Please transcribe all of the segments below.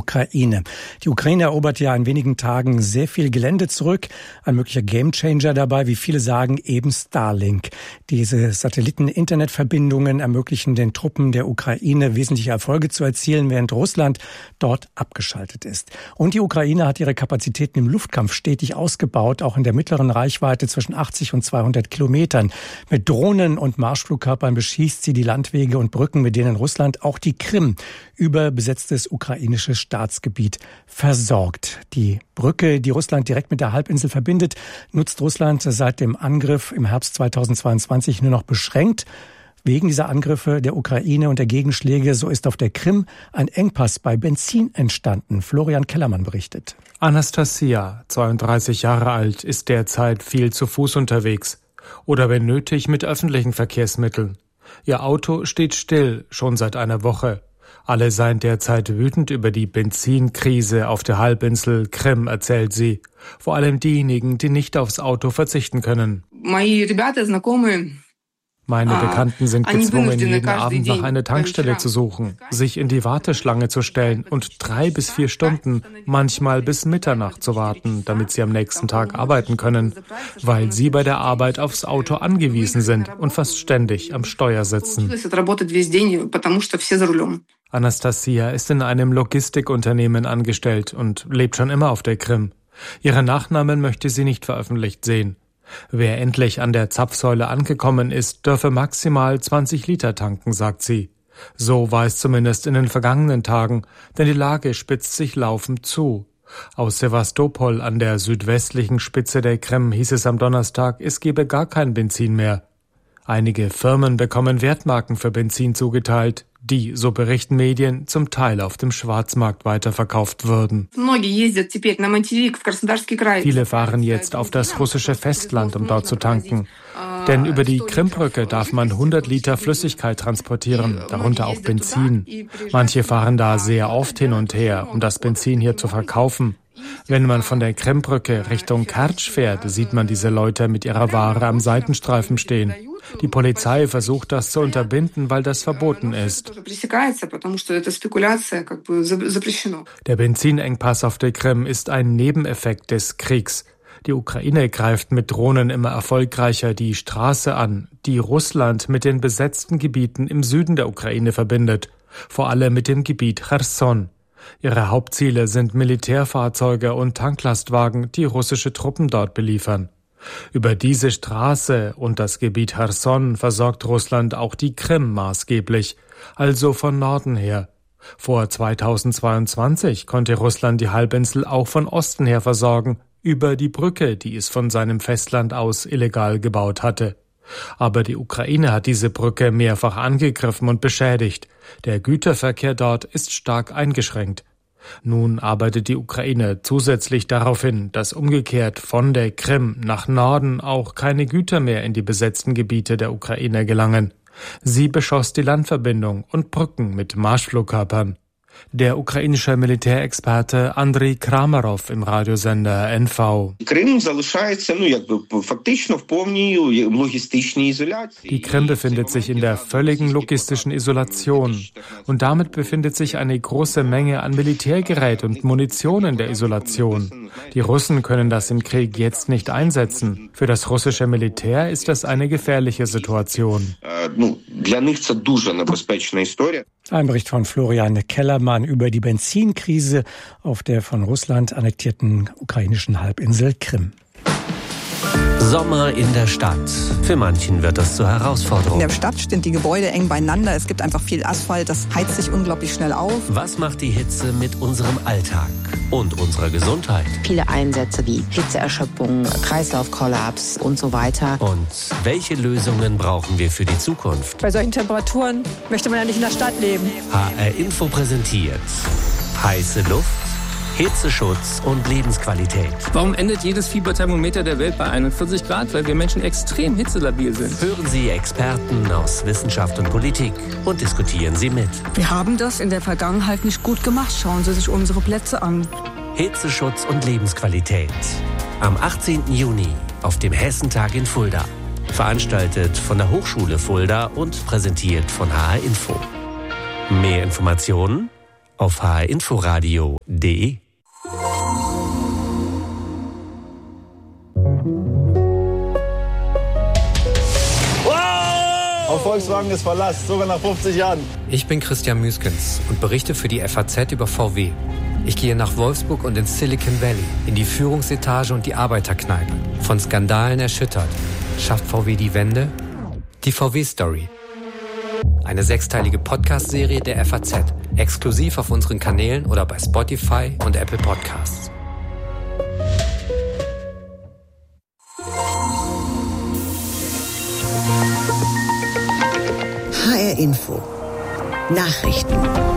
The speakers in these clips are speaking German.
Ukraine. Die Ukraine erobert ja in wenigen Tagen sehr viel Gelände zurück. Ein möglicher Gamechanger dabei, wie viele sagen, eben Starlink. Diese Satelliten-Internetverbindungen ermöglichen den Truppen der Ukraine wesentliche Erfolge zu erzielen, während Russland dort abgeschaltet ist. Und die Ukraine hat ihre Kapazitäten im Luftkampf stetig ausgebaut, auch in der mittleren Reichweite zwischen 80 und 200 Kilometern. Mit Drohnen und Marschflugkörpern beschießt sie die Landwege und Brücken, mit denen Russland auch die Krim über besetztes ukrainisches Staatsgebiet versorgt. Die Brücke, die Russland direkt mit der Halbinsel verbindet, nutzt Russland seit dem Angriff im Herbst 2022 nur noch beschränkt. Wegen dieser Angriffe der Ukraine und der Gegenschläge, so ist auf der Krim ein Engpass bei Benzin entstanden. Florian Kellermann berichtet. Anastasia, 32 Jahre alt, ist derzeit viel zu Fuß unterwegs oder wenn nötig mit öffentlichen Verkehrsmitteln. Ihr Auto steht still, schon seit einer Woche. Alle seien derzeit wütend über die Benzinkrise auf der Halbinsel Krim, erzählt sie. Vor allem diejenigen, die nicht aufs Auto verzichten können. Meine Bekannten sind gezwungen, jeden Abend nach einer Tankstelle zu suchen, sich in die Warteschlange zu stellen und 3 bis 4 Stunden, manchmal bis Mitternacht zu warten, damit sie am nächsten Tag arbeiten können, weil sie bei der Arbeit aufs Auto angewiesen sind und fast ständig am Steuer sitzen. Anastasia ist in einem Logistikunternehmen angestellt und lebt schon immer auf der Krim. Ihren Nachnamen möchte sie nicht veröffentlicht sehen. Wer endlich an der Zapfsäule angekommen ist, dürfe maximal 20 Liter tanken, sagt sie. So war es zumindest in den vergangenen Tagen, denn die Lage spitzt sich laufend zu. Aus Sewastopol an der südwestlichen Spitze der Krim hieß es am Donnerstag, es gebe gar kein Benzin mehr. Einige Firmen bekommen Wertmarken für Benzin zugeteilt, die, so berichten Medien, zum Teil auf dem Schwarzmarkt weiterverkauft würden. Viele fahren jetzt auf das russische Festland, um dort zu tanken. Denn über die Krimbrücke darf man 100 Liter Flüssigkeit transportieren, darunter auch Benzin. Manche fahren da sehr oft hin und her, um das Benzin hier zu verkaufen. Wenn man von der Krimbrücke Richtung Kertsch fährt, sieht man diese Leute mit ihrer Ware am Seitenstreifen stehen. Die Polizei versucht, das zu unterbinden, weil das verboten ist. Der Benzinengpass auf der Krim ist ein Nebeneffekt des Kriegs. Die Ukraine greift mit Drohnen immer erfolgreicher die Straße an, die Russland mit den besetzten Gebieten im Süden der Ukraine verbindet, vor allem mit dem Gebiet Cherson. Ihre Hauptziele sind Militärfahrzeuge und Tanklastwagen, die russische Truppen dort beliefern. Über diese Straße und das Gebiet Cherson versorgt Russland auch die Krim maßgeblich, also von Norden her. Vor 2022 konnte Russland die Halbinsel auch von Osten her versorgen, über die Brücke, die es von seinem Festland aus illegal gebaut hatte. Aber die Ukraine hat diese Brücke mehrfach angegriffen und beschädigt. Der Güterverkehr dort ist stark eingeschränkt. Nun arbeitet die Ukraine zusätzlich darauf hin, dass umgekehrt von der Krim nach Norden auch keine Güter mehr in die besetzten Gebiete der Ukraine gelangen. Sie beschoss die Landverbindung und Brücken mit Marschflugkörpern. Der ukrainische Militärexperte Andriy Kramarov im Radiosender NV. Die Krim befindet sich in der völligen logistischen Isolation. Und damit befindet sich eine große Menge an Militärgerät und Munition in der Isolation. Die Russen können das im Krieg jetzt nicht einsetzen. Für das russische Militär ist das eine gefährliche Situation. Ein Bericht von Florian Kellermann über die Benzinkrise auf der von Russland annektierten ukrainischen Halbinsel Krim. Sommer in der Stadt. Für manchen wird das zur Herausforderung. In der Stadt stehen die Gebäude eng beieinander. Es gibt einfach viel Asphalt. Das heizt sich unglaublich schnell auf. Was macht die Hitze mit unserem Alltag und unserer Gesundheit? Viele Einsätze wie Hitzeerschöpfung, Kreislaufkollaps und so weiter. Und welche Lösungen brauchen wir für die Zukunft? Bei solchen Temperaturen möchte man ja nicht in der Stadt leben. HR Info präsentiert heiße Luft, Hitzeschutz und Lebensqualität. Warum endet jedes Fieberthermometer der Welt bei 41 Grad? Weil wir Menschen extrem hitzelabil sind. Hören Sie Experten aus Wissenschaft und Politik und diskutieren Sie mit. Wir haben das in der Vergangenheit nicht gut gemacht. Schauen Sie sich unsere Plätze an. Hitzeschutz und Lebensqualität. Am 18. Juni auf dem Hessentag in Fulda. Veranstaltet von der Hochschule Fulda und präsentiert von HR Info. Mehr Informationen auf hrinforadio.de. Auf Volkswagen ist Verlass, sogar nach 50 Jahren. Ich bin Christian Müskens und berichte für die FAZ über VW. Ich gehe nach Wolfsburg und ins Silicon Valley, in die Führungsetage und die Arbeiterkneipe. Von Skandalen erschüttert. Schafft VW die Wende? Die VW-Story. Eine 6-teilige Podcast-Serie der FAZ. Exklusiv auf unseren Kanälen oder bei Spotify und Apple Podcasts. HR Info. Nachrichten.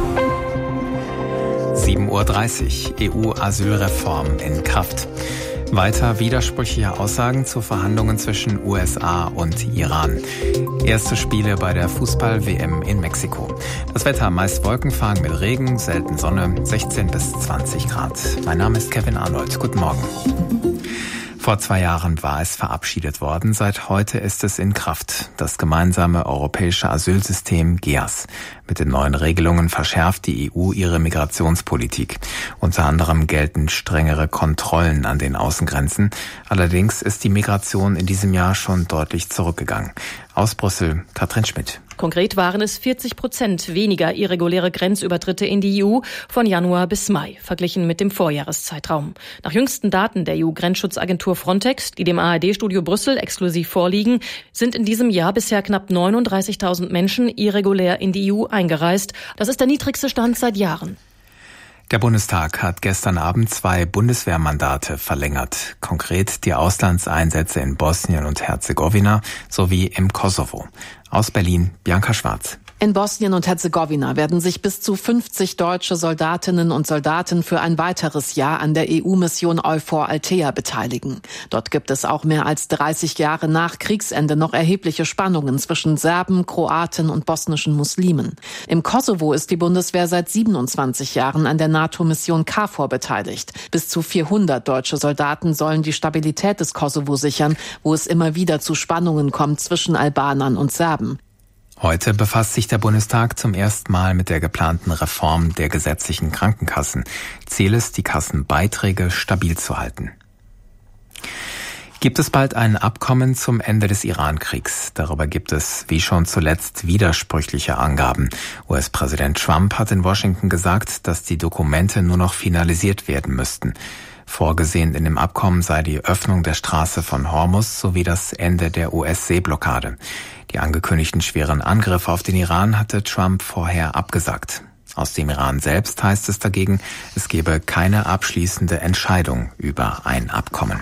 7:30 Uhr, EU-Asylreform in Kraft. Weiter widersprüchliche Aussagen zu Verhandlungen zwischen USA und Iran. Erste Spiele bei der Fußball-WM in Mexiko. Das Wetter meist wolkenverhangen mit Regen, selten Sonne, 16 bis 20 Grad. Mein Name ist Kevin Arnold. Guten Morgen. Vor 2 Jahren war es verabschiedet worden. Seit heute ist es in Kraft. Das gemeinsame europäische Asylsystem GEAS. Mit den neuen Regelungen verschärft die EU ihre Migrationspolitik. Unter anderem gelten strengere Kontrollen an den Außengrenzen. Allerdings ist die Migration in diesem Jahr schon deutlich zurückgegangen. Aus Brüssel, Katrin Schmidt. Konkret waren es 40% weniger irreguläre Grenzübertritte in die EU von Januar bis Mai, verglichen mit dem Vorjahreszeitraum. Nach jüngsten Daten der EU-Grenzschutzagentur Frontex, die dem ARD-Studio Brüssel exklusiv vorliegen, sind in diesem Jahr bisher knapp 39.000 Menschen irregulär in die EU eingereist. Das ist der niedrigste Stand seit Jahren. Der Bundestag hat gestern Abend 2 Bundeswehrmandate verlängert. Konkret die Auslandseinsätze in Bosnien und Herzegowina sowie im Kosovo. Aus Berlin, Bianca Schwarz. In Bosnien und Herzegowina werden sich bis zu 50 deutsche Soldatinnen und Soldaten für ein weiteres Jahr an der EU-Mission EUFOR Althea beteiligen. Dort gibt es auch mehr als 30 Jahre nach Kriegsende noch erhebliche Spannungen zwischen Serben, Kroaten und bosnischen Muslimen. Im Kosovo ist die Bundeswehr seit 27 Jahren an der NATO-Mission KFOR beteiligt. Bis zu 400 deutsche Soldaten sollen die Stabilität des Kosovo sichern, wo es immer wieder zu Spannungen kommt zwischen Albanern und Serben. Heute befasst sich der Bundestag zum ersten Mal mit der geplanten Reform der gesetzlichen Krankenkassen. Ziel ist, die Kassenbeiträge stabil zu halten. Gibt es bald ein Abkommen zum Ende des Iran-Kriegs? Darüber gibt es, wie schon zuletzt, widersprüchliche Angaben. US-Präsident Trump hat in Washington gesagt, dass die Dokumente nur noch finalisiert werden müssten. Vorgesehen in dem Abkommen sei die Öffnung der Straße von Hormuz sowie das Ende der US-Seeblockade. Die angekündigten schweren Angriffe auf den Iran hatte Trump vorher abgesagt. Aus dem Iran selbst heißt es dagegen, es gebe keine abschließende Entscheidung über ein Abkommen.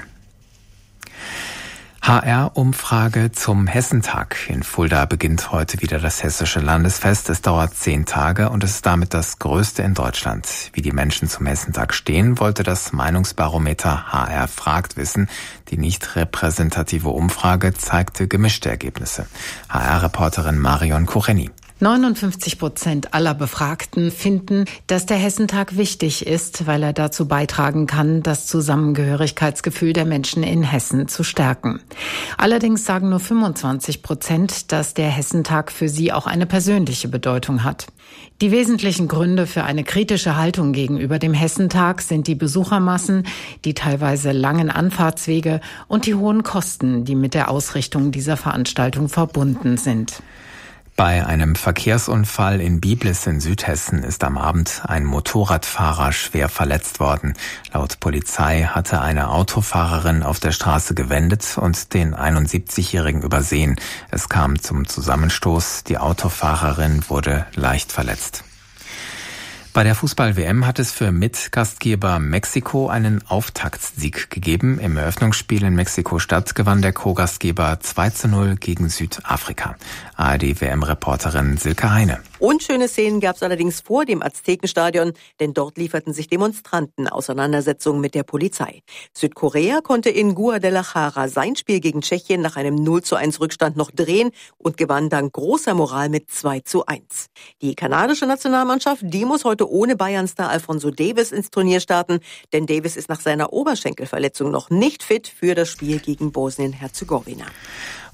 HR-Umfrage zum Hessentag. In Fulda beginnt heute wieder das Hessische Landesfest. Es dauert 10 Tage und es ist damit das größte in Deutschland. Wie die Menschen zum Hessentag stehen, wollte das Meinungsbarometer HR fragt wissen. Die nicht repräsentative Umfrage zeigte gemischte Ergebnisse. HR-Reporterin Marion Kucheni. 59% aller Befragten finden, dass der Hessentag wichtig ist, weil er dazu beitragen kann, das Zusammengehörigkeitsgefühl der Menschen in Hessen zu stärken. Allerdings sagen nur 25%, dass der Hessentag für sie auch eine persönliche Bedeutung hat. Die wesentlichen Gründe für eine kritische Haltung gegenüber dem Hessentag sind die Besuchermassen, die teilweise langen Anfahrtswege und die hohen Kosten, die mit der Ausrichtung dieser Veranstaltung verbunden sind. Bei einem Verkehrsunfall in Biblis in Südhessen ist am Abend ein Motorradfahrer schwer verletzt worden. Laut Polizei hatte eine Autofahrerin auf der Straße gewendet und den 71-Jährigen übersehen. Es kam zum Zusammenstoß. Die Autofahrerin wurde leicht verletzt. Bei der Fußball-WM hat es für Mitgastgeber Mexiko einen Auftaktsieg gegeben. Im Eröffnungsspiel in Mexiko-Stadt gewann der Co-Gastgeber 2:0 gegen Südafrika. ARD-WM-Reporterin Silke Heine. Unschöne Szenen gab es allerdings vor dem Aztekenstadion, denn dort lieferten sich Demonstranten Auseinandersetzungen mit der Polizei. Südkorea konnte in Guadalajara sein Spiel gegen Tschechien nach einem 0:1 Rückstand noch drehen und gewann dank großer Moral mit 2:1. Die kanadische Nationalmannschaft, die muss heute ohne Bayern-Star Alphonso Davies ins Turnier starten, denn Davies ist nach seiner Oberschenkelverletzung noch nicht fit für das Spiel gegen Bosnien-Herzegowina.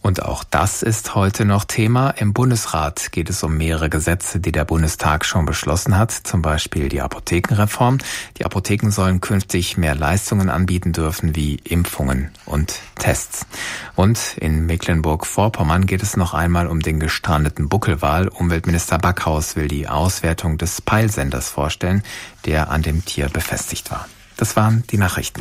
Und auch das ist heute noch Thema. Im Bundesrat geht es um mehrere Gesetze, die der Bundestag schon beschlossen hat, zum Beispiel die Apothekenreform. Die Apotheken sollen künftig mehr Leistungen anbieten dürfen, wie Impfungen und Tests. Und in Mecklenburg-Vorpommern geht es noch einmal um den gestrandeten Buckelwal. Umweltminister Backhaus will die Auswertung des Peilsenders vorstellen, der an dem Tier befestigt war. Das waren die Nachrichten.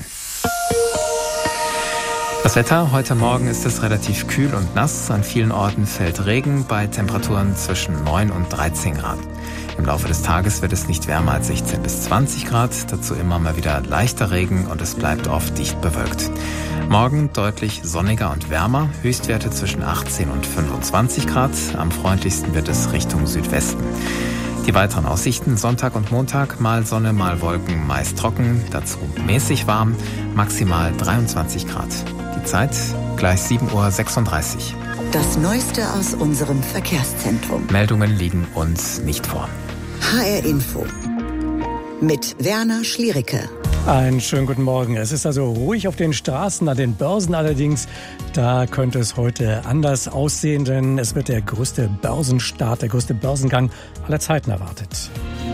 Das Wetter, heute Morgen ist es relativ kühl und nass. An vielen Orten fällt Regen bei Temperaturen zwischen 9 und 13 Grad. Im Laufe des Tages wird es nicht wärmer als 16 bis 20 Grad. Dazu immer mal wieder leichter Regen und es bleibt oft dicht bewölkt. Morgen deutlich sonniger und wärmer. Höchstwerte zwischen 18 und 25 Grad. Am freundlichsten wird es Richtung Südwesten. Die weiteren Aussichten: Sonntag und Montag, mal Sonne, mal Wolken, meist trocken, dazu mäßig warm, maximal 23 Grad. Die Zeit gleich 7:36 Uhr. Das Neueste aus unserem Verkehrszentrum. Meldungen liegen uns nicht vor. HR Info mit Werner Schliericke. Einen schönen guten Morgen. Es ist also ruhig auf den Straßen, an den Börsen allerdings. Da könnte es heute anders aussehen, denn es wird der größte Börsenstart, der größte Börsengang aller Zeiten erwartet.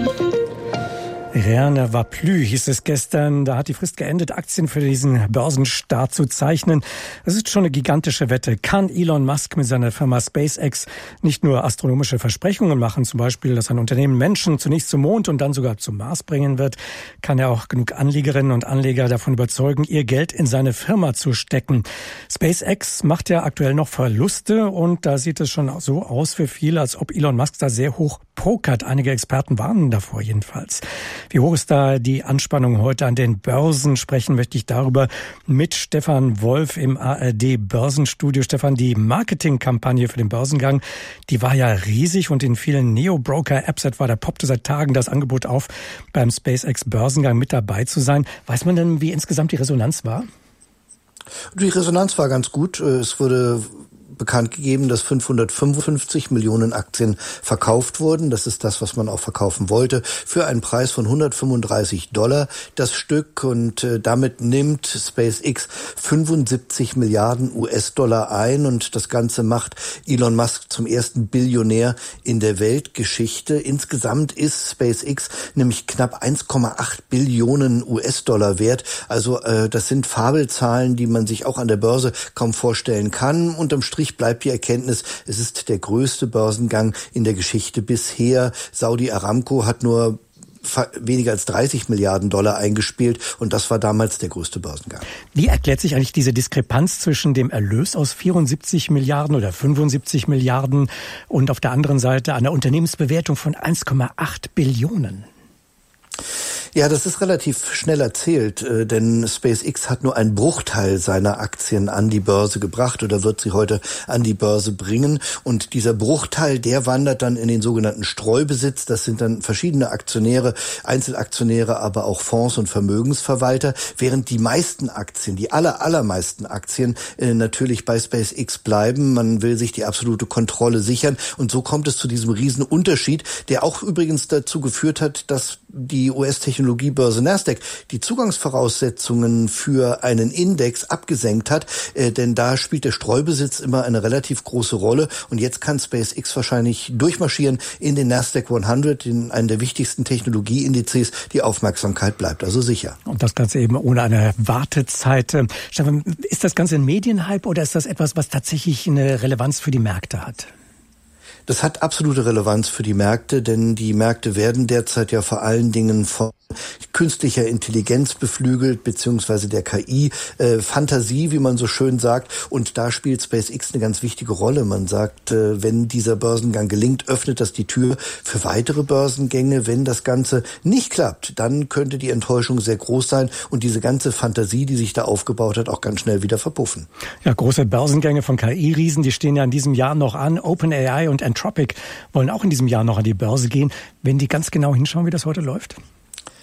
Rien ne va plus, hieß es gestern. Da hat die Frist geendet, Aktien für diesen Börsenstart zu zeichnen. Es ist schon eine gigantische Wette. Kann Elon Musk mit seiner Firma SpaceX nicht nur astronomische Versprechungen machen, zum Beispiel, dass ein Unternehmen Menschen zunächst zum Mond und dann sogar zum Mars bringen wird, kann er auch genug Anlegerinnen und Anleger davon überzeugen, ihr Geld in seine Firma zu stecken. SpaceX macht ja aktuell noch Verluste und da sieht es schon so aus für viele, als ob Elon Musk da sehr hoch pokert. Einige Experten warnen davor jedenfalls. Wie hoch ist da die Anspannung heute an den Börsen? Sprechen möchte ich darüber mit Stefan Wolf im ARD Börsenstudio. Stefan, die Marketingkampagne für den Börsengang, die war ja riesig und in vielen Neo-Broker-Apps etwa, da poppte seit Tagen das Angebot auf, beim SpaceX Börsengang mit dabei zu sein. Weiß man denn, wie insgesamt die Resonanz war? Die Resonanz war ganz gut. Es wurde bekannt gegeben, dass 555 Millionen Aktien verkauft wurden. Das ist das, was man auch verkaufen wollte, für einen Preis von $135 das Stück. Und damit nimmt SpaceX 75 Milliarden US-Dollar ein. Und das Ganze macht Elon Musk zum ersten Billionär in der Weltgeschichte. Insgesamt ist SpaceX nämlich knapp 1,8 Billionen US-Dollar wert. Also das sind Fabelzahlen, die man sich auch an der Börse kaum vorstellen kann. Unterm Strich bleibt die Erkenntnis, es ist der größte Börsengang in der Geschichte bisher. Saudi Aramco hat nur weniger als 30 Milliarden Dollar eingespielt und das war damals der größte Börsengang. Wie erklärt sich eigentlich diese Diskrepanz zwischen dem Erlös aus 74 Milliarden oder 75 Milliarden und auf der anderen Seite einer Unternehmensbewertung von 1,8 Billionen? Ja, das ist relativ schnell erzählt, denn SpaceX hat nur einen Bruchteil seiner Aktien an die Börse gebracht oder wird sie heute an die Börse bringen. Und dieser Bruchteil, der wandert dann in den sogenannten Streubesitz. Das sind dann verschiedene Aktionäre, Einzelaktionäre, aber auch Fonds und Vermögensverwalter, während die meisten Aktien, die allermeisten Aktien natürlich bei SpaceX bleiben. Man will sich die absolute Kontrolle sichern und so kommt es zu diesem riesen Unterschied, der auch übrigens dazu geführt hat, dass die US-Technologiebörse Nasdaq die Zugangsvoraussetzungen für einen Index abgesenkt hat, denn da spielt der Streubesitz immer eine relativ große Rolle und jetzt kann SpaceX wahrscheinlich durchmarschieren in den Nasdaq 100, in einen der wichtigsten Technologieindizes. Die Aufmerksamkeit bleibt also sicher. Und das Ganze eben ohne eine Wartezeit. Stefan, ist das Ganze ein Medienhype oder ist das etwas, was tatsächlich eine Relevanz für die Märkte hat? Das hat absolute Relevanz für die Märkte, denn die Märkte werden derzeit ja vor allen Dingen von künstlicher Intelligenz beflügelt, beziehungsweise der KI-Fantasie, wie man so schön sagt. Und da spielt SpaceX eine ganz wichtige Rolle. Man sagt, wenn dieser Börsengang gelingt, öffnet das die Tür für weitere Börsengänge. Wenn das Ganze nicht klappt, dann könnte die Enttäuschung sehr groß sein und diese ganze Fantasie, die sich da aufgebaut hat, auch ganz schnell wieder verpuffen. Ja, große Börsengänge von KI-Riesen, die stehen ja in diesem Jahr noch an. OpenAI und Anthropic wollen auch in diesem Jahr noch an die Börse gehen. Wenn die ganz genau hinschauen, wie das heute läuft?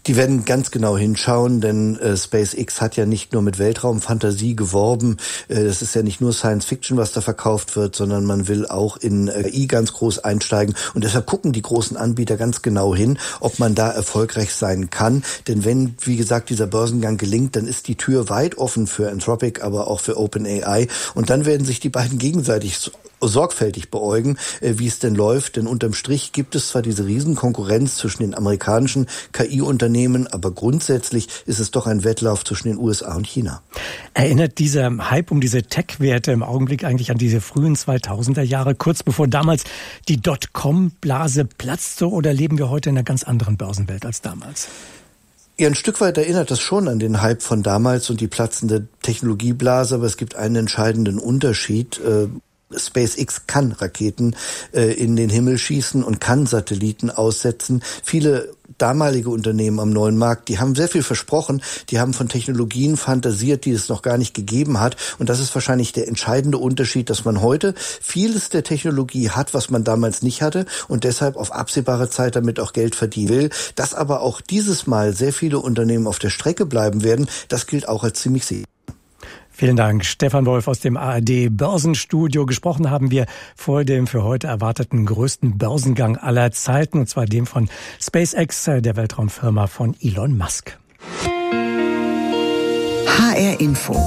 Die werden ganz genau hinschauen, denn SpaceX hat ja nicht nur mit Weltraumfantasie geworben. Das ist ja nicht nur Science Fiction, was da verkauft wird, sondern man will auch in KI ganz groß einsteigen. Und deshalb gucken die großen Anbieter ganz genau hin, ob man da erfolgreich sein kann. Denn wenn, wie gesagt, dieser Börsengang gelingt, dann ist die Tür weit offen für Anthropic, aber auch für OpenAI. Und dann werden sich die beiden gegenseitig sorgfältig beäugen, wie es denn läuft. Denn unterm Strich gibt es zwar diese Riesenkonkurrenz zwischen den amerikanischen KI-Unternehmen, aber grundsätzlich ist es doch ein Wettlauf zwischen den USA und China. Erinnert dieser Hype um diese Tech-Werte im Augenblick eigentlich an diese frühen 2000er Jahre, kurz bevor damals die Dotcom-Blase platzte, oder leben wir heute in einer ganz anderen Börsenwelt als damals? Ja, ein Stück weit erinnert das schon an den Hype von damals und die platzende Technologieblase, aber es gibt einen entscheidenden Unterschied. SpaceX kann Raketen in den Himmel schießen und kann Satelliten aussetzen. Viele damalige Unternehmen am neuen Markt, die haben sehr viel versprochen, die haben von Technologien fantasiert, die es noch gar nicht gegeben hat. Und das ist wahrscheinlich der entscheidende Unterschied, dass man heute vieles der Technologie hat, was man damals nicht hatte und deshalb auf absehbare Zeit damit auch Geld verdienen will. Dass aber auch dieses Mal sehr viele Unternehmen auf der Strecke bleiben werden, das gilt auch als ziemlich sicher. Vielen Dank, Stefan Wolf aus dem ARD Börsenstudio. Gesprochen haben wir vor dem für heute erwarteten größten Börsengang aller Zeiten, und zwar dem von SpaceX, der Weltraumfirma von Elon Musk. HR Info.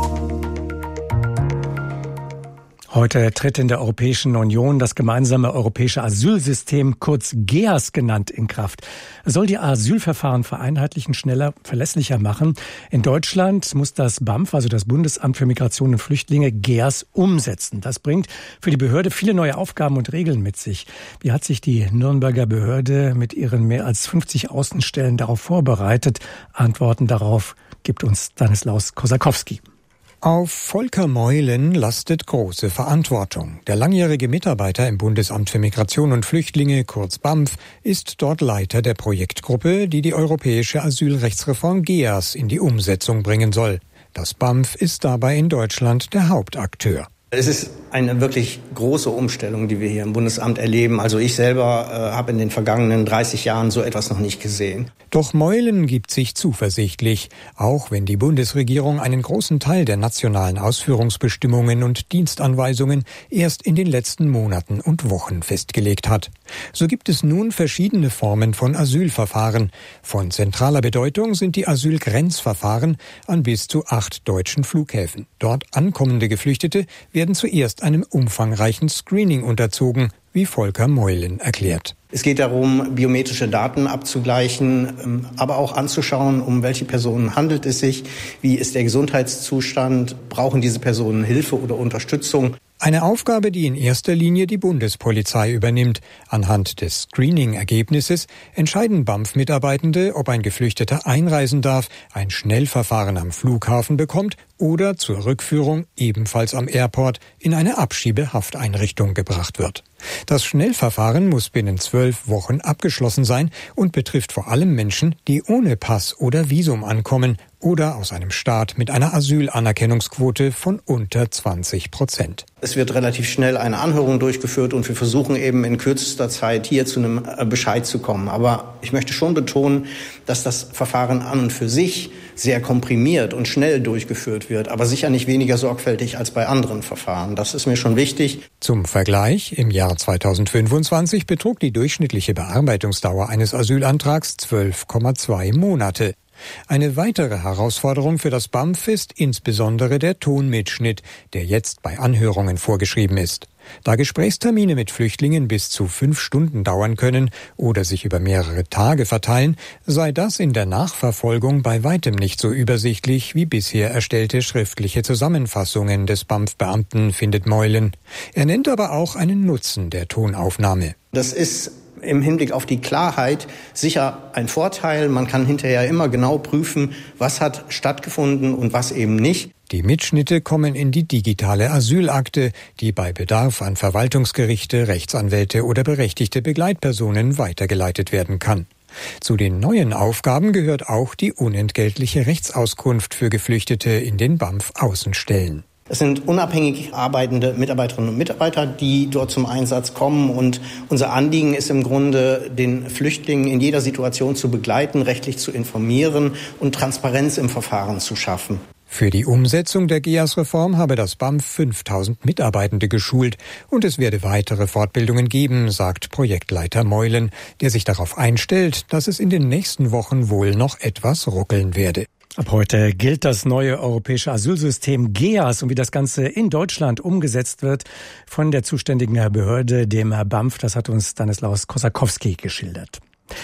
Heute tritt in der Europäischen Union das gemeinsame europäische Asylsystem, kurz GEAS genannt, in Kraft. Es soll die Asylverfahren vereinheitlichen, schneller, verlässlicher machen. In Deutschland muss das BAMF, also das Bundesamt für Migration und Flüchtlinge, GEAS umsetzen. Das bringt für die Behörde viele neue Aufgaben und Regeln mit sich. Wie hat sich die Nürnberger Behörde mit ihren mehr als 50 Außenstellen darauf vorbereitet? Antworten darauf gibt uns Stanislaus Kosakowski. Auf Volker Meulen lastet große Verantwortung. Der langjährige Mitarbeiter im Bundesamt für Migration und Flüchtlinge, kurz BAMF, ist dort Leiter der Projektgruppe, die die europäische Asylrechtsreform GEAS in die Umsetzung bringen soll. Das BAMF ist dabei in Deutschland der Hauptakteur. Es ist eine wirklich große Umstellung, die wir hier im Bundesamt erleben. Also ich selber habe in den vergangenen 30 Jahren so etwas noch nicht gesehen. Doch Meulen gibt sich zuversichtlich, auch wenn die Bundesregierung einen großen Teil der nationalen Ausführungsbestimmungen und Dienstanweisungen erst in den letzten Monaten und Wochen festgelegt hat. So gibt es nun verschiedene Formen von Asylverfahren. Von zentraler Bedeutung sind die Asylgrenzverfahren an bis zu 8 deutschen Flughäfen. Dort ankommende Geflüchtete werden zuerst einem umfangreichen Screening unterzogen, wie Volker Meulen erklärt. Es geht darum, biometrische Daten abzugleichen, aber auch anzuschauen, um welche Personen handelt es sich, wie ist der Gesundheitszustand, brauchen diese Personen Hilfe oder Unterstützung. Eine Aufgabe, die in erster Linie die Bundespolizei übernimmt. Anhand des Screening-Ergebnisses entscheiden BAMF-Mitarbeitende, ob ein Geflüchteter einreisen darf, ein Schnellverfahren am Flughafen bekommt oder zur Rückführung ebenfalls am Airport in eine Abschiebehafteinrichtung gebracht wird. Das Schnellverfahren muss binnen 12 Wochen abgeschlossen sein und betrifft vor allem Menschen, die ohne Pass oder Visum ankommen oder aus einem Staat mit einer Asylanerkennungsquote von unter 20%. Es wird relativ schnell eine Anhörung durchgeführt und wir versuchen eben in kürzester Zeit hier zu einem Bescheid zu kommen. Aber ich möchte schon betonen, dass das Verfahren an und für sich sehr komprimiert und schnell durchgeführt wird, aber sicher nicht weniger sorgfältig als bei anderen Verfahren. Das ist mir schon wichtig. Zum Vergleich, im Jahr 2025 betrug die durchschnittliche Bearbeitungsdauer eines Asylantrags 12,2 Monate. Eine weitere Herausforderung für das BAMF ist insbesondere der Tonmitschnitt, der jetzt bei Anhörungen vorgeschrieben ist. Da Gesprächstermine mit Flüchtlingen bis zu 5 Stunden dauern können oder sich über mehrere Tage verteilen, sei das in der Nachverfolgung bei weitem nicht so übersichtlich wie bisher erstellte schriftliche Zusammenfassungen des BAMF-Beamten, findet Meulen. Er nennt aber auch einen Nutzen der Tonaufnahme. Das ist im Hinblick auf die Klarheit sicher ein Vorteil. Man kann hinterher immer genau prüfen, was hat stattgefunden und was eben nicht. Die Mitschnitte kommen in die digitale Asylakte, die bei Bedarf an Verwaltungsgerichte, Rechtsanwälte oder berechtigte Begleitpersonen weitergeleitet werden kann. Zu den neuen Aufgaben gehört auch die unentgeltliche Rechtsauskunft für Geflüchtete in den BAMF-Außenstellen. Das sind unabhängig arbeitende Mitarbeiterinnen und Mitarbeiter, die dort zum Einsatz kommen. Und unser Anliegen ist im Grunde, den Flüchtlingen in jeder Situation zu begleiten, rechtlich zu informieren und Transparenz im Verfahren zu schaffen. Für die Umsetzung der GEAS-Reform habe das BAMF 5000 Mitarbeitende geschult und es werde weitere Fortbildungen geben, sagt Projektleiter Meulen, der sich darauf einstellt, dass es in den nächsten Wochen wohl noch etwas ruckeln werde. Ab heute gilt das neue europäische Asylsystem GEAS und wie das Ganze in Deutschland umgesetzt wird von der zuständigen Behörde, dem BAMF. Das hat uns Stanislaus Kosakowski geschildert.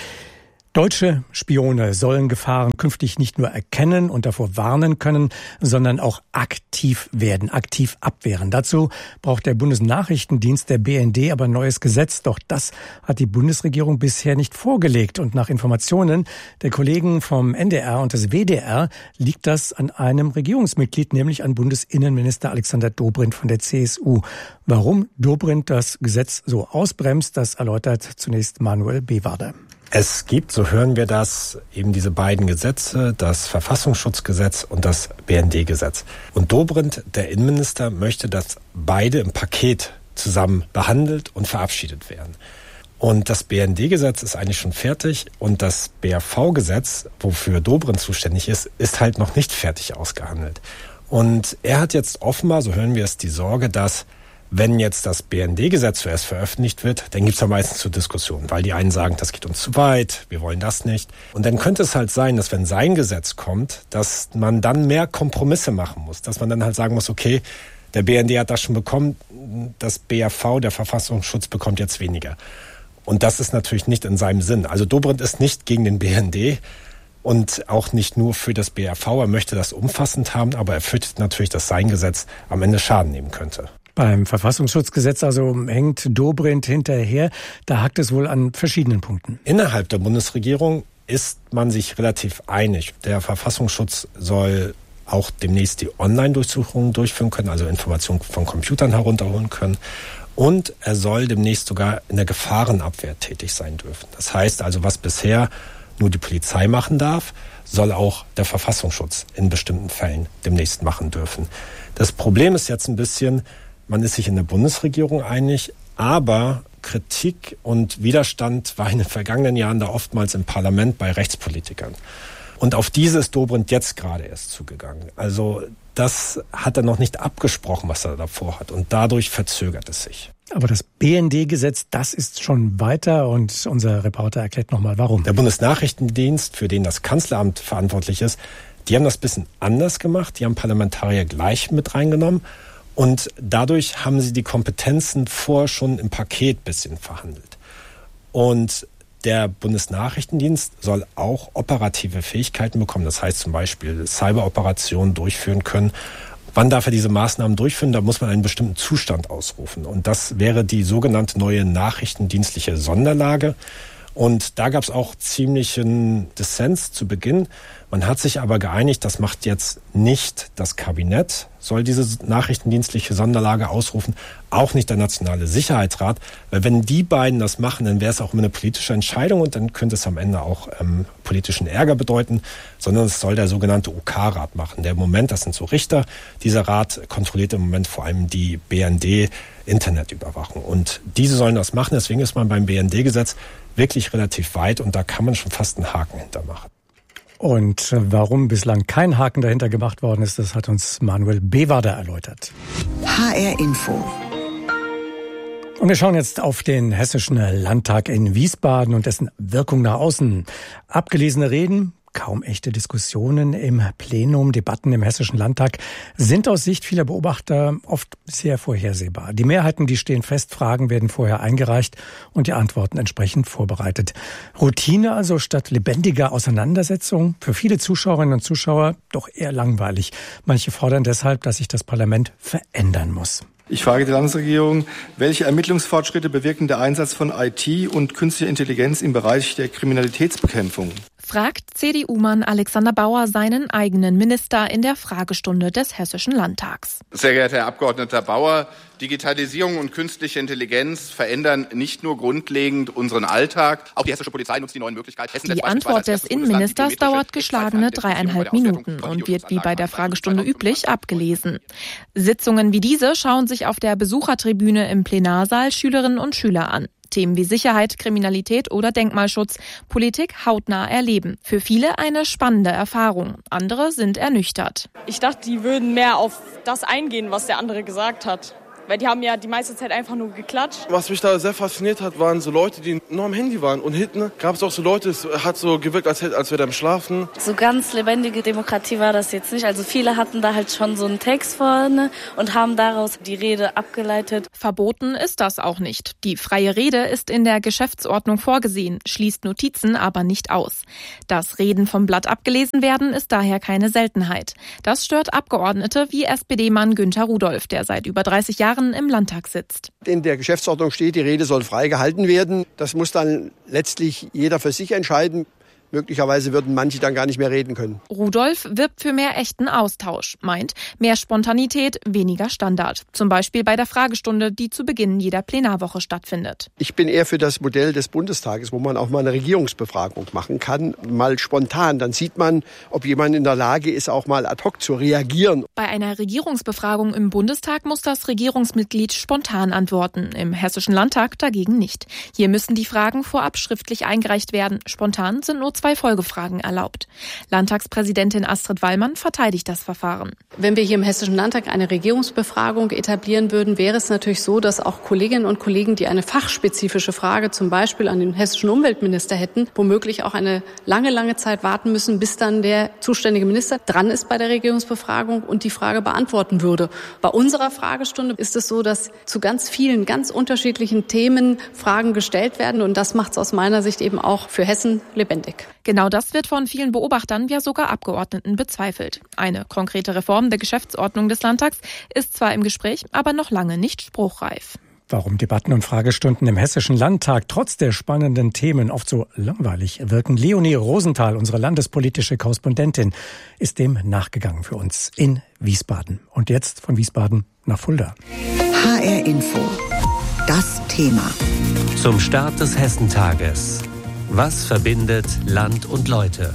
Deutsche Spione sollen Gefahren künftig nicht nur erkennen und davor warnen können, sondern auch aktiv werden, aktiv abwehren. Dazu braucht der Bundesnachrichtendienst, der BND, aber ein neues Gesetz. Doch das hat die Bundesregierung bisher nicht vorgelegt. Und nach Informationen der Kollegen vom NDR und des WDR liegt das an einem Regierungsmitglied, nämlich an Bundesinnenminister Alexander Dobrindt von der CSU. Warum Dobrindt das Gesetz so ausbremst, das erläutert zunächst Manuel Bewarder. Es gibt, so hören wir das, eben diese beiden Gesetze, das Verfassungsschutzgesetz und das BND-Gesetz. Und Dobrindt, der Innenminister, möchte, dass beide im Paket zusammen behandelt und verabschiedet werden. Und das BND-Gesetz ist eigentlich schon fertig und das BRV-Gesetz, wofür Dobrindt zuständig ist, ist halt noch nicht fertig ausgehandelt. Und er hat jetzt offenbar, so hören wir es, die Sorge, dass wenn jetzt das BND-Gesetz zuerst veröffentlicht wird, dann gibt es ja meistens zu Diskussionen, weil die einen sagen, das geht uns zu weit, wir wollen das nicht. Und dann könnte es halt sein, dass wenn sein Gesetz kommt, dass man dann mehr Kompromisse machen muss, dass man dann halt sagen muss, okay, der BND hat das schon bekommen, das BRV, der Verfassungsschutz, bekommt jetzt weniger. Und das ist natürlich nicht in seinem Sinn. Also Dobrindt ist nicht gegen den BND und auch nicht nur für das BRV. Er möchte das umfassend haben, aber er fürchtet natürlich, dass sein Gesetz am Ende Schaden nehmen könnte. Beim Verfassungsschutzgesetz also hängt Dobrindt hinterher. Da hakt es wohl an verschiedenen Punkten. Innerhalb der Bundesregierung ist man sich relativ einig. Der Verfassungsschutz soll auch demnächst die Online-Durchsuchungen durchführen können, also Informationen von Computern herunterholen können. Und er soll demnächst sogar in der Gefahrenabwehr tätig sein dürfen. Das heißt also, was bisher nur die Polizei machen darf, soll auch der Verfassungsschutz in bestimmten Fällen demnächst machen dürfen. Das Problem ist jetzt ein bisschen, man ist sich in der Bundesregierung einig, aber Kritik und Widerstand war in den vergangenen Jahren da oftmals im Parlament bei Rechtspolitikern. Und auf diese ist Dobrindt jetzt gerade erst zugegangen. Also das hat er noch nicht abgesprochen, was er davor hat. Und dadurch verzögert es sich. Aber das BND-Gesetz, das ist schon weiter und unser Reporter erklärt nochmal, warum. Der Bundesnachrichtendienst, für den das Kanzleramt verantwortlich ist, die haben das ein bisschen anders gemacht. Die haben Parlamentarier gleich mit reingenommen. Und dadurch haben sie die Kompetenzen vorher schon im Paket ein bisschen verhandelt. Und der Bundesnachrichtendienst soll auch operative Fähigkeiten bekommen. Das heißt zum Beispiel Cyberoperationen durchführen können. Wann darf er diese Maßnahmen durchführen? Da muss man einen bestimmten Zustand ausrufen. Und das wäre die sogenannte neue nachrichtendienstliche Sonderlage. Und da gab es auch ziemlichen Dissens zu Beginn. Man hat sich aber geeinigt, das macht jetzt nicht das Kabinett, soll diese nachrichtendienstliche Sonderlage ausrufen, auch nicht der Nationale Sicherheitsrat. Weil wenn die beiden das machen, dann wäre es auch immer eine politische Entscheidung und dann könnte es am Ende auch politischen Ärger bedeuten, sondern es soll der sogenannte UK-Rat machen. Der im Moment, das sind so Richter, dieser Rat kontrolliert im Moment vor allem die BND-Internetüberwachung. Und diese sollen das machen, deswegen ist man beim BND-Gesetz wirklich relativ weit und da kann man schon fast einen Haken hintermachen. Und warum bislang kein Haken dahinter gemacht worden ist, das hat uns Manuel Bewarder erläutert. HR Info. Und wir schauen jetzt auf den Hessischen Landtag in Wiesbaden und dessen Wirkung nach außen. Abgelesene Reden, kaum echte Diskussionen im Plenum, Debatten im Hessischen Landtag sind aus Sicht vieler Beobachter oft sehr vorhersehbar. Die Mehrheiten, die stehen fest, Fragen werden vorher eingereicht und die Antworten entsprechend vorbereitet. Routine also statt lebendiger Auseinandersetzung. Für viele Zuschauerinnen und Zuschauer doch eher langweilig. Manche fordern deshalb, dass sich das Parlament verändern muss. Ich frage die Landesregierung, welche Ermittlungsfortschritte bewirken der Einsatz von IT und künstlicher Intelligenz im Bereich der Kriminalitätsbekämpfung? fragt CDU-Mann Alexander Bauer seinen eigenen Minister in der Fragestunde des Hessischen Landtags. Sehr geehrter Herr Abgeordneter Bauer, Digitalisierung und künstliche Intelligenz verändern nicht nur grundlegend unseren Alltag, auch die hessische Polizei nutzt die neuen Möglichkeiten. Die Antwort des Innenministers dauert geschlagene 3,5 Minuten und wird wie bei der Fragestunde üblich abgelesen. Sitzungen wie diese schauen sich auf der Besuchertribüne im Plenarsaal Schülerinnen und Schüler an. Themen wie Sicherheit, Kriminalität oder Denkmalschutz, Politik hautnah erleben. Für viele eine spannende Erfahrung. Andere sind ernüchtert. Ich dachte, die würden mehr auf das eingehen, was der andere gesagt hat. Weil die haben ja die meiste Zeit einfach nur geklatscht. Was mich da sehr fasziniert hat, waren so Leute, die nur am Handy waren. Und hinten gab es auch so Leute, es hat so gewirkt, als wäre der am Schlafen. So ganz lebendige Demokratie war das jetzt nicht. Also viele hatten da halt schon so einen Text vorne und haben daraus die Rede abgeleitet. Verboten ist das auch nicht. Die freie Rede ist in der Geschäftsordnung vorgesehen, schließt Notizen aber nicht aus. Dass Reden vom Blatt abgelesen werden, ist daher keine Seltenheit. Das stört Abgeordnete wie SPD-Mann Günther Rudolph, der seit über 30 Jahren im Landtag sitzt. In der Geschäftsordnung steht, die Rede soll frei gehalten werden. Das muss dann letztlich jeder für sich entscheiden. Möglicherweise würden manche dann gar nicht mehr reden können. Rudolph wirbt für mehr echten Austausch, meint mehr Spontanität, weniger Standard. Zum Beispiel bei der Fragestunde, die zu Beginn jeder Plenarwoche stattfindet. Ich bin eher für das Modell des Bundestages, wo man auch mal eine Regierungsbefragung machen kann, mal spontan. Dann sieht man, ob jemand in der Lage ist, auch mal ad hoc zu reagieren. Bei einer Regierungsbefragung im Bundestag muss das Regierungsmitglied spontan antworten, im Hessischen Landtag dagegen nicht. Hier müssen die Fragen vorab schriftlich eingereicht werden. Spontan sind nur 2 Folgefragen erlaubt. Landtagspräsidentin Astrid Wallmann verteidigt das Verfahren. Wenn wir hier im Hessischen Landtag eine Regierungsbefragung etablieren würden, wäre es natürlich so, dass auch Kolleginnen und Kollegen, die eine fachspezifische Frage zum Beispiel an den hessischen Umweltminister hätten, womöglich auch eine lange, lange Zeit warten müssen, bis dann der zuständige Minister dran ist bei der Regierungsbefragung und die Frage beantworten würde. Bei unserer Fragestunde ist es so, dass zu ganz vielen, ganz unterschiedlichen Themen Fragen gestellt werden und das macht es aus meiner Sicht eben auch für Hessen lebendig. Genau das wird von vielen Beobachtern, ja sogar Abgeordneten bezweifelt. Eine konkrete Reform der Geschäftsordnung des Landtags ist zwar im Gespräch, aber noch lange nicht spruchreif. Warum Debatten und Fragestunden im Hessischen Landtag trotz der spannenden Themen oft so langweilig wirken. Leonie Rosenthal, unsere landespolitische Korrespondentin, ist dem nachgegangen für uns in Wiesbaden. Und jetzt von Wiesbaden nach Fulda. HR Info. Das Thema. Zum Start des Hessentages. Was verbindet Land und Leute?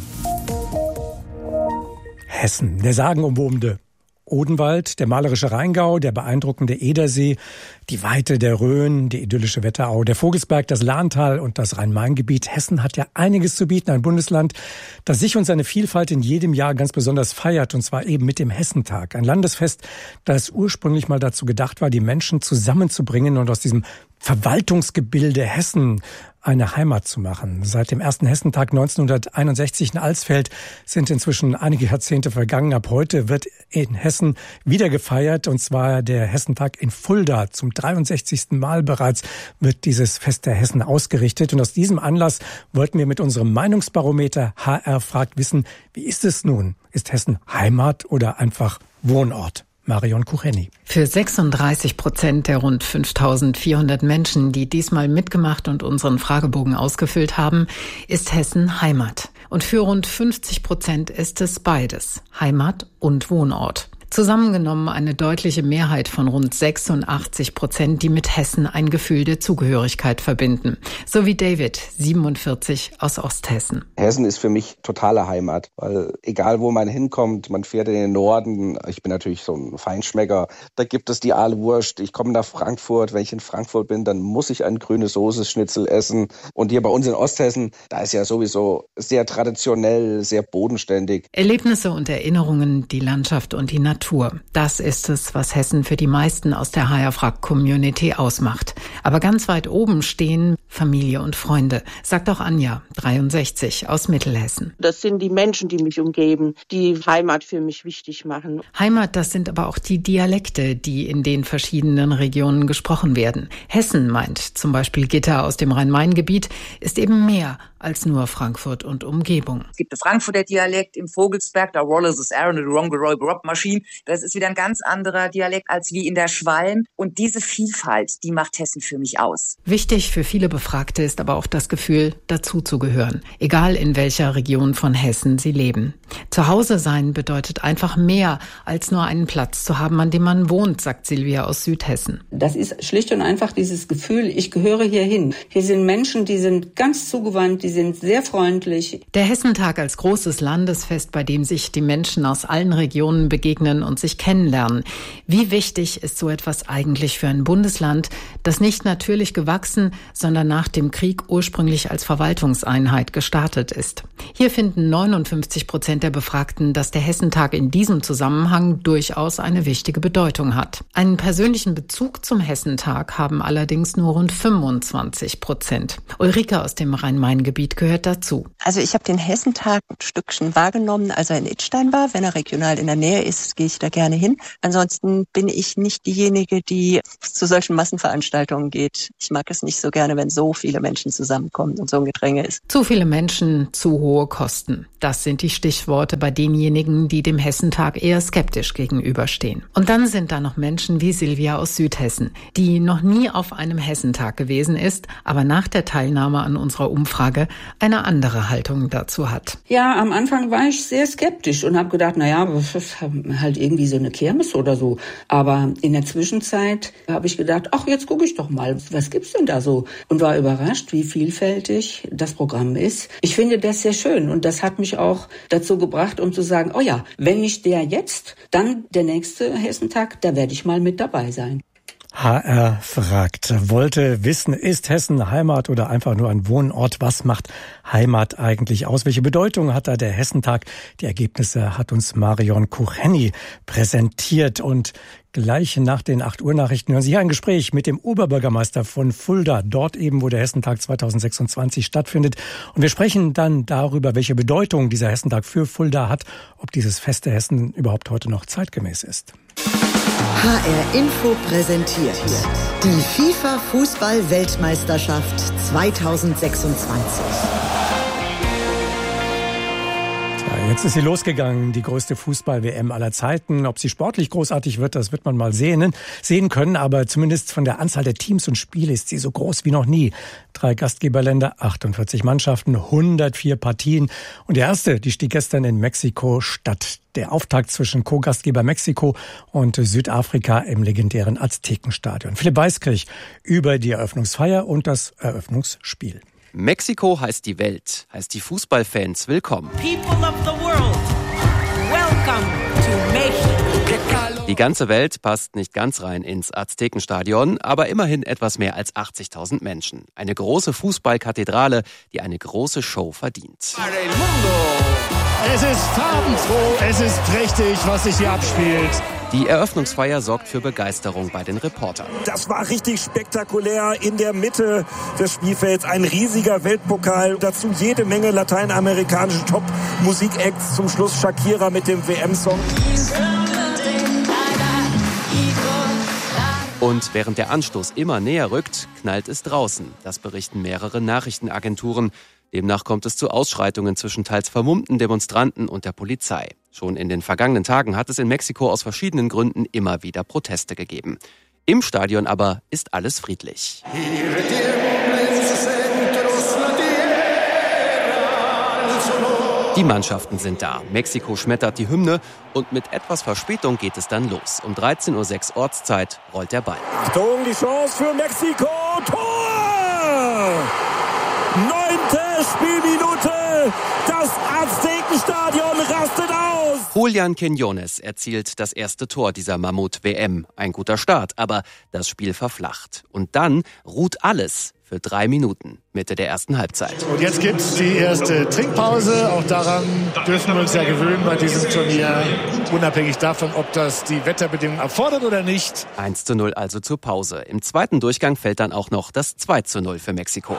Hessen, der sagenumwobene Odenwald, der malerische Rheingau, der beeindruckende Edersee, die Weite der Rhön, die idyllische Wetterau, der Vogelsberg, das Lahntal und das Rhein-Main-Gebiet. Hessen hat ja einiges zu bieten, ein Bundesland, das sich und seine Vielfalt in jedem Jahr ganz besonders feiert, und zwar eben mit dem Hessentag. Ein Landesfest, das ursprünglich mal dazu gedacht war, die Menschen zusammenzubringen und aus diesem Verwaltungsgebilde Hessen eine Heimat zu machen. Seit dem ersten Hessentag 1961 in Alsfeld sind inzwischen einige Jahrzehnte vergangen. Ab heute wird in Hessen wieder gefeiert, und zwar der Hessentag in Fulda. Zum 63. Mal bereits wird dieses Fest der Hessen ausgerichtet. Und aus diesem Anlass wollten wir mit unserem Meinungsbarometer HR fragt wissen, wie ist es nun? Ist Hessen Heimat oder einfach Wohnort? Marion Kucheni. Für 36% der rund 5.400 Menschen, die diesmal mitgemacht und unseren Fragebogen ausgefüllt haben, ist Hessen Heimat. Und für rund 50% ist es beides, Heimat und Wohnort. Zusammengenommen eine deutliche Mehrheit von rund 86%, die mit Hessen ein Gefühl der Zugehörigkeit verbinden. So wie David, 47, aus Osthessen. Hessen ist für mich totale Heimat, weil egal wo man hinkommt, man fährt in den Norden. Ich bin natürlich so ein Feinschmecker. Da gibt es die Aalwurst. Ich komme nach Frankfurt. Wenn ich in Frankfurt bin, dann muss ich ein grünes Soße-Schnitzel essen. Und hier bei uns in Osthessen, da ist ja sowieso sehr traditionell, sehr bodenständig. Erlebnisse und Erinnerungen, die Landschaft und die Natur. Das ist es, was Hessen für die meisten aus der HR-Frag-Community ausmacht. Aber ganz weit oben stehen Familie und Freunde, sagt auch Anja, 63, aus Mittelhessen. Das sind die Menschen, die mich umgeben, die Heimat für mich wichtig machen. Heimat, das sind aber auch die Dialekte, die in den verschiedenen Regionen gesprochen werden. Hessen, meint zum Beispiel Gitta aus dem Rhein-Main-Gebiet, ist eben mehr als nur Frankfurt und Umgebung. Es gibt den Frankfurter Dialekt im Vogelsberg, da rollen es Aaron und Rongeroy Rob Maschine. Das ist wieder ein ganz anderer Dialekt als wie in der Schwalm. Und diese Vielfalt, die macht Hessen für mich aus. Wichtig für viele Befragte ist aber auch das Gefühl, dazuzugehören. Egal in welcher Region von Hessen sie leben. Zu Hause sein bedeutet einfach mehr, als nur einen Platz zu haben, an dem man wohnt, sagt Silvia aus Südhessen. Das ist schlicht und einfach dieses Gefühl, ich gehöre hier hin. Hier sind Menschen, die sind ganz zugewandt, die sind sehr freundlich. Der Hessentag als großes Landesfest, bei dem sich die Menschen aus allen Regionen begegnen und sich kennenlernen. Wie wichtig ist so etwas eigentlich für ein Bundesland, das nicht natürlich gewachsen, sondern nach dem Krieg ursprünglich als Verwaltungseinheit gestartet ist? Hier finden 59% der Befragten, dass der Hessentag in diesem Zusammenhang durchaus eine wichtige Bedeutung hat. Einen persönlichen Bezug zum Hessentag haben allerdings nur rund 25%. Ulrike aus dem Rhein-Main-Gebiet gehört dazu. Also ich habe den Hessentag ein Stückchen wahrgenommen, als er in Idstein war. Wenn er regional in der Nähe ist, gehe ich da gerne hin. Ansonsten bin ich nicht diejenige, die zu solchen Massenveranstaltungen geht. Ich mag es nicht so gerne, wenn so viele Menschen zusammenkommen und so ein Gedränge ist. Zu viele Menschen, zu hohe Kosten. Das sind die Stichworte bei denjenigen, die dem Hessentag eher skeptisch gegenüberstehen. Und dann sind da noch Menschen wie Silvia aus Südhessen, die noch nie auf einem Hessentag gewesen ist, aber nach der Teilnahme an unserer Umfrage eine andere Haltung dazu hat. Ja, am Anfang war ich sehr skeptisch und habe gedacht, das ist halt irgendwie so eine Kirmes oder so. Aber in der Zwischenzeit habe ich gedacht, ach, jetzt gucke ich doch mal, was gibt's denn da so? Und war überrascht, wie vielfältig das Programm ist. Ich finde das sehr schön und das hat mich auch dazu gebracht, um zu sagen, oh ja, wenn nicht der jetzt, dann der nächste Hessentag, da werde ich mal mit dabei sein. HR fragt, wollte wissen, ist Hessen Heimat oder einfach nur ein Wohnort? Was macht Heimat eigentlich aus? Welche Bedeutung hat da der Hessentag? Die Ergebnisse hat uns Marion Kucheni präsentiert. Und gleich nach den 8 Uhr Nachrichten hören Sie hier ein Gespräch mit dem Oberbürgermeister von Fulda, dort eben, wo der Hessentag 2026 stattfindet. Und wir sprechen dann darüber, welche Bedeutung dieser Hessentag für Fulda hat, ob dieses Fest der Hessen überhaupt heute noch zeitgemäß ist. HR Info präsentiert die FIFA-Fußball-Weltmeisterschaft 2026. Jetzt ist sie losgegangen, die größte Fußball-WM aller Zeiten. Ob sie sportlich großartig wird, das wird man mal sehen können. Aber zumindest von der Anzahl der Teams und Spiele ist sie so groß wie noch nie. 3 Gastgeberländer, 48 Mannschaften, 104 Partien. Und die erste, die stieg gestern in Mexiko statt. Der Auftakt zwischen Co-Gastgeber Mexiko und Südafrika im legendären Aztekenstadion. Philipp Weiskirch über die Eröffnungsfeier und das Eröffnungsspiel. Mexiko heißt die Welt, heißt die Fußballfans willkommen. People of the world, welcome to Mexico. Die ganze Welt passt nicht ganz rein ins Aztekenstadion, aber immerhin etwas mehr als 80.000 Menschen. Eine große Fußballkathedrale, die eine große Show verdient. Es ist farbenfroh, es ist prächtig, was sich hier abspielt. Die Eröffnungsfeier sorgt für Begeisterung bei den Reportern. Das war richtig spektakulär. In der Mitte des Spielfelds ein riesiger Weltpokal. Dazu jede Menge lateinamerikanische Top-Musikacts. Zum Schluss Shakira mit dem WM-Song. Und während der Anstoß immer näher rückt, knallt es draußen. Das berichten mehrere Nachrichtenagenturen. Demnach kommt es zu Ausschreitungen zwischen teils vermummten Demonstranten und der Polizei. Schon in den vergangenen Tagen hat es in Mexiko aus verschiedenen Gründen immer wieder Proteste gegeben. Im Stadion aber ist alles friedlich. Die Mannschaften sind da. Mexiko schmettert die Hymne und mit etwas Verspätung geht es dann los. Um 13.06 Uhr Ortszeit rollt der Ball. Achtung, die Chance für Mexiko. Tor! 9. Spielminute. Das Aztekenstadion rastet aus. Julián Quiñones erzielt das erste Tor dieser Mammut-WM. Ein guter Start, aber das Spiel verflacht. Und dann ruht alles für 3 Minuten, Mitte der ersten Halbzeit. Und jetzt gibt's die erste Trinkpause. Auch daran dürfen wir uns ja gewöhnen bei diesem Turnier. Unabhängig davon, ob das die Wetterbedingungen erfordert oder nicht. 1:0 also zur Pause. Im zweiten Durchgang fällt dann auch noch das 2:0 für Mexiko.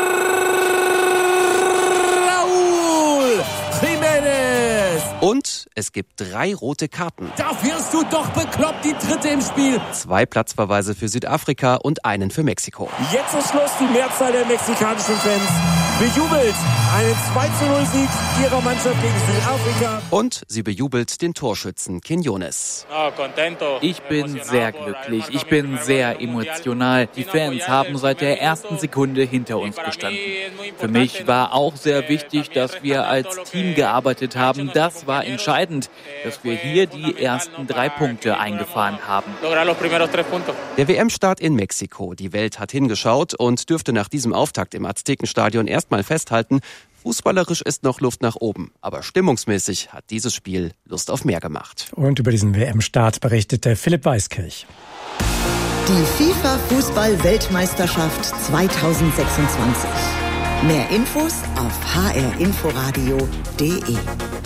Und es gibt 3 rote Karten. Da wirst du doch bekloppt, die 3. im Spiel. 2 Platzverweise für Südafrika und einen für Mexiko. Jetzt ist Schluss, die Mehrzahl der mexikanischen Fans bejubelt einen 2:0-Sieg ihrer Mannschaft gegen Südafrika. Und sie bejubelt den Torschützen Quiñones. Ich bin sehr glücklich, ich bin sehr emotional. Die Fans haben seit der ersten Sekunde hinter uns gestanden. Für mich war auch sehr wichtig, dass wir als Team gearbeitet haben. Das war entscheidend, dass wir hier die ersten 3 Punkte eingefahren haben. Der WM-Start in Mexiko. Die Welt hat hingeschaut und dürfte nach diesem Auftakt im Aztekenstadion erstmal festhalten, fußballerisch ist noch Luft nach oben, aber stimmungsmäßig hat dieses Spiel Lust auf mehr gemacht. Und über diesen WM-Start berichtete Philipp Weiskirch. Die FIFA-Fußball-Weltmeisterschaft 2026. Mehr Infos auf hrinforadio.de.